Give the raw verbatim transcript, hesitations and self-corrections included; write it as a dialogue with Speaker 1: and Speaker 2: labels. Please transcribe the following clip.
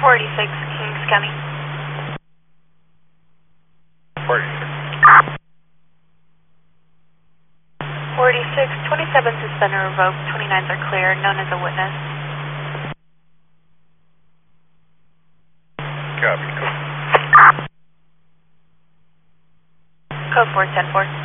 Speaker 1: forty-six, Kings County.
Speaker 2: forty-six.
Speaker 1: forty-six, twenty-seven suspended revoked, twenty-nines are clear, known as a witness.
Speaker 2: Copy.
Speaker 1: Code four ten four.